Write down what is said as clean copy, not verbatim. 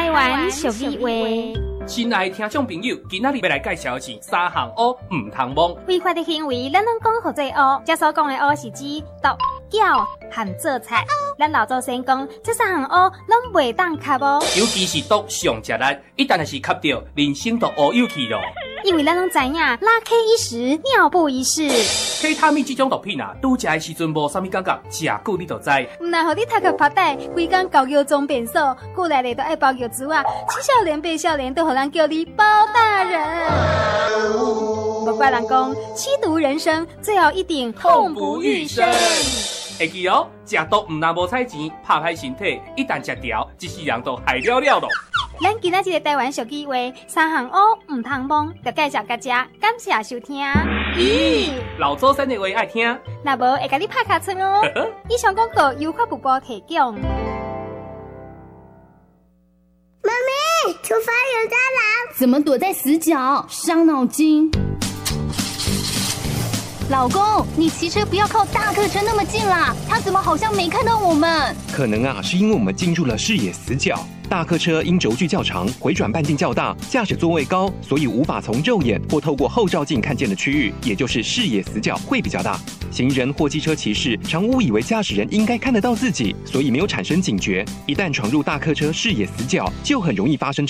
台湾俗语话。 亲爱的听众朋友，今仔日要来介绍的是三项乌唔通摸。 违法的行为，咱拢讲好做乌。这所讲的乌是指毒、搅和做菜。咱老祖先讲，这三项乌拢袂当吸哦。 尤其是毒上食力，一旦是吸到，人生都乌有去咯。 因为咱拢知影，拉 K 一时，尿布一世。 K 他命这种毒品啊，拄食的时阵无啥物感觉，食久你就知。 唔但互你头壳拍呆，规工搞药装变瘦，过来咧都爱包药珠啊，七少年八少年都互人叫你包大人。无怪人讲，吸毒人生最后一定痛不欲生。 会记哦，食毒唔但无彩钱，拍歹身体，一旦食掉，一世人都害了了咯。 咱今仔日个台湾俗语话，三项乌唔通摸，就介绍大家，感谢收听。 咦，老祖先的话爱听， 那无会甲你拍卡村哦。以上广告由发布部提供。 妈咪，厨房有蟑螂！ 怎么躲在死角？伤脑筋。老公，你骑车不要靠大客车那么近啦，他怎么好像没看到我们？ 可能啊，是因为我们进入了视野死角。大客车因轴距较长，回转半径较大，驾驶座位高，所以无法从肉眼或透过后照镜看见的区域，也就是视野死角会比较大。行人或机车骑士常误以为驾驶人应该看得到自己，所以没有产生警觉。一旦闯入大客车视野死角，就很容易发生